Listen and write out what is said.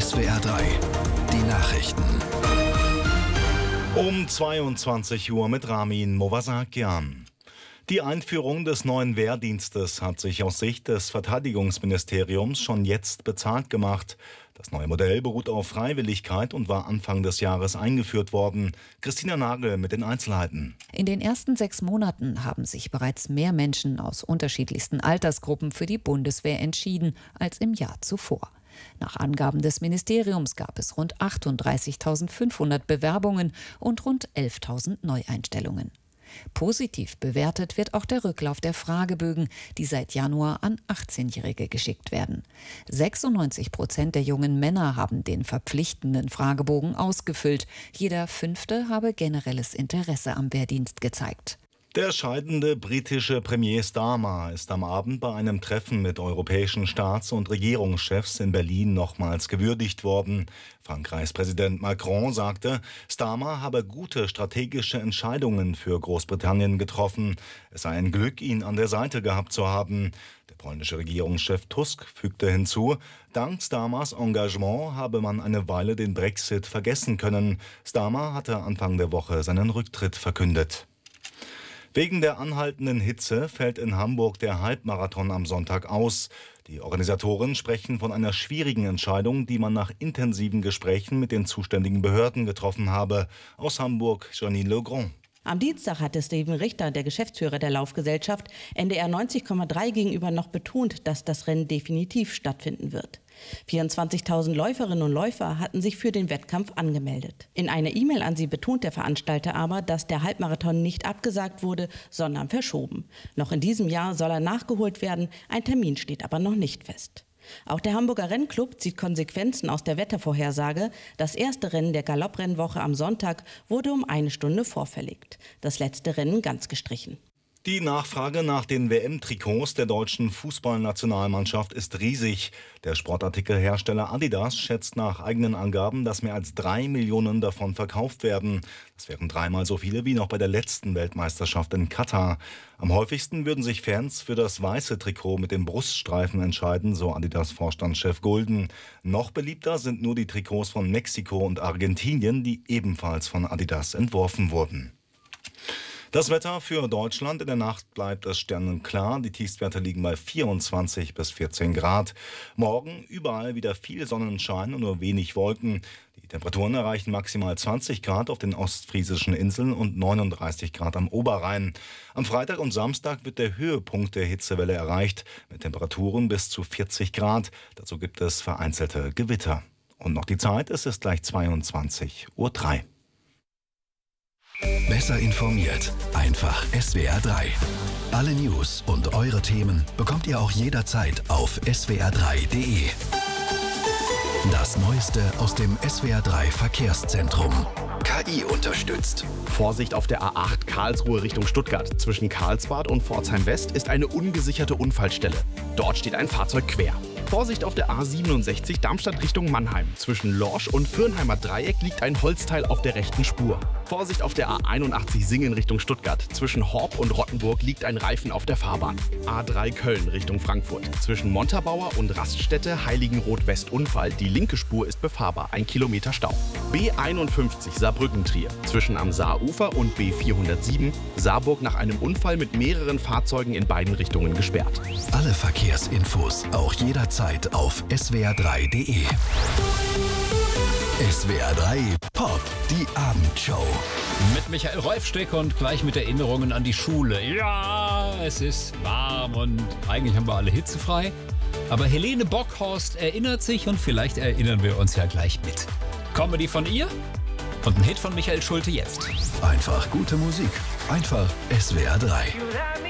SWR 3, die Nachrichten. Um 22 Uhr mit Ramin Movasakian. Die Einführung des neuen Wehrdienstes hat sich aus Sicht des Verteidigungsministeriums schon jetzt bezahlt gemacht. Das neue Modell beruht auf Freiwilligkeit und war Anfang des Jahres eingeführt worden. Christina Nagel mit den Einzelheiten. In den ersten 6 Monaten haben sich bereits mehr Menschen aus unterschiedlichsten Altersgruppen für die Bundeswehr entschieden als im Jahr zuvor. Nach Angaben des Ministeriums gab es rund 38.500 Bewerbungen und rund 11.000 Neueinstellungen. Positiv bewertet wird auch der Rücklauf der Fragebögen, die seit Januar an 18-Jährige geschickt werden. 96% der jungen Männer haben den verpflichtenden Fragebogen ausgefüllt. Jeder 5. habe generelles Interesse am Wehrdienst gezeigt. Der scheidende britische Premier Starmer ist am Abend bei einem Treffen mit europäischen Staats- und Regierungschefs in Berlin nochmals gewürdigt worden. Frankreichs Präsident Macron sagte, Starmer habe gute strategische Entscheidungen für Großbritannien getroffen. Es sei ein Glück, ihn an der Seite gehabt zu haben. Der polnische Regierungschef Tusk fügte hinzu, dank Starmers Engagement habe man eine Weile den Brexit vergessen können. Starmer hatte Anfang der Woche seinen Rücktritt verkündet. Wegen der anhaltenden Hitze fällt in Hamburg der Halbmarathon am Sonntag aus. Die Organisatoren sprechen von einer schwierigen Entscheidung, die man nach intensiven Gesprächen mit den zuständigen Behörden getroffen habe. Aus Hamburg, Janine Legrand. Am Dienstag hatte Steven Richter, der Geschäftsführer der Laufgesellschaft, NDR 90,3 gegenüber noch betont, dass das Rennen definitiv stattfinden wird. 24.000 Läuferinnen und Läufer hatten sich für den Wettkampf angemeldet. In einer E-Mail an sie betont der Veranstalter aber, dass der Halbmarathon nicht abgesagt wurde, sondern verschoben. Noch in diesem Jahr soll er nachgeholt werden, ein Termin steht aber noch nicht fest. Auch der Hamburger Rennclub zieht Konsequenzen aus der Wettervorhersage. Das erste Rennen der Galopprennwoche am Sonntag wurde um 1 Stunde vorverlegt. Das letzte Rennen ganz gestrichen. Die Nachfrage nach den WM-Trikots der deutschen Fußballnationalmannschaft ist riesig. Der Sportartikelhersteller Adidas schätzt nach eigenen Angaben, dass mehr als 3 Millionen davon verkauft werden. Das wären 3-mal so viele wie noch bei der letzten Weltmeisterschaft in Katar. Am häufigsten würden sich Fans für das weiße Trikot mit dem Bruststreifen entscheiden, so Adidas-Vorstandschef Gulden. Noch beliebter sind nur die Trikots von Mexiko und Argentinien, die ebenfalls von Adidas entworfen wurden. Das Wetter für Deutschland: in der Nacht bleibt es sternenklar. Die Tiefstwerte liegen bei 24 bis 14 Grad. Morgen überall wieder viel Sonnenschein und nur wenig Wolken. Die Temperaturen erreichen maximal 20 Grad auf den ostfriesischen Inseln und 39 Grad am Oberrhein. Am Freitag und Samstag wird der Höhepunkt der Hitzewelle erreicht, mit Temperaturen bis zu 40 Grad. Dazu gibt es vereinzelte Gewitter. Und noch die Zeit, es ist gleich 22:03 Uhr. Besser informiert, einfach SWR 3. Alle News und eure Themen bekommt ihr auch jederzeit auf swr3.de. Das Neueste aus dem SWR 3 Verkehrszentrum. KI unterstützt. Vorsicht auf der A8 Karlsruhe Richtung Stuttgart. Zwischen Karlsbad und Pforzheim West ist eine ungesicherte Unfallstelle. Dort steht ein Fahrzeug quer. Vorsicht auf der A67 Darmstadt Richtung Mannheim. Zwischen Lorsch und Fürnheimer Dreieck liegt ein Holzteil auf der rechten Spur. Vorsicht auf der A81 Singen Richtung Stuttgart. Zwischen Horb und Rottenburg liegt ein Reifen auf der Fahrbahn. A3 Köln Richtung Frankfurt. Zwischen Montabaur und Raststätte Heiligenroth West Unfall. Die linke Spur ist befahrbar. 1 Kilometer Stau. B51 Saarbrücken-Trier. Zwischen am Saarufer und B407 Saarburg nach einem Unfall mit mehreren Fahrzeugen in beiden Richtungen gesperrt. Alle Verkehrsinfos auch jederzeit auf swr3.de. SWR 3 Pop, die Abendshow. Mit Michael Rolfsteck und gleich mit Erinnerungen an die Schule. Ja, es ist warm und eigentlich haben wir alle hitzefrei. Aber Helene Bockhorst erinnert sich und vielleicht erinnern wir uns ja gleich mit. Comedy von ihr und ein Hit von Michael Schulte jetzt. Einfach gute Musik. Einfach SWR 3.